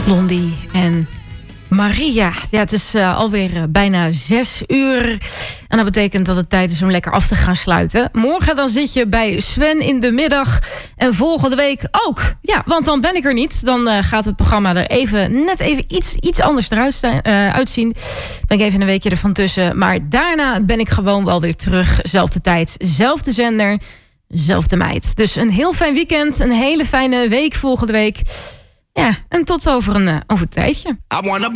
Blondie en Maria. Ja, het is alweer bijna 6 uur. En dat betekent dat het tijd is om lekker af te gaan sluiten. Morgen dan zit je bij Sven in de middag. En volgende week ook. Ja, want dan ben ik er niet. Dan gaat het programma er net even iets anders eruit uitzien. Ben ik even een weekje ervan tussen. Maar daarna ben ik gewoon wel weer terug. Zelfde tijd, zelfde zender, zelfde meid. Dus een heel fijn weekend. Een hele fijne week volgende week. Ja, en tot over een tijdje.